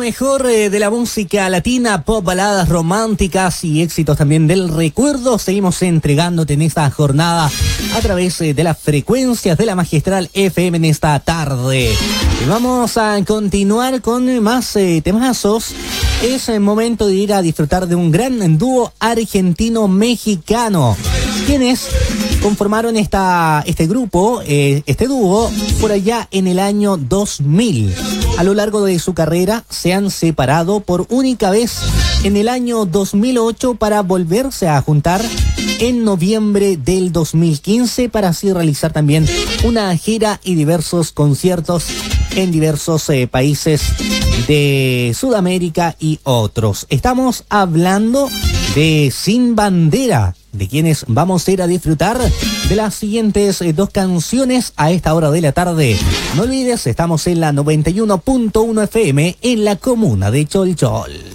mejor de la música latina, pop, baladas románticas y éxitos también del recuerdo. Seguimos entregándote en esta jornada a través de las frecuencias de la Magistral FM en esta tarde. Y vamos a continuar con más temazos. Es el momento de ir a disfrutar de un gran dúo argentino-mexicano. ¿Quiénes conformaron este grupo, este dúo, por allá en el año 2000? A lo largo de su carrera se han separado por única vez en el año 2008 para volverse a juntar en noviembre del 2015 para así realizar también una gira y diversos conciertos en diversos países de Sudamérica y otros. Estamos hablando de Sin Bandera, de quienes vamos a ir a disfrutar de las siguientes dos canciones a esta hora de la tarde. No olvides, estamos en la 91.1 FM en la comuna de Cholchol.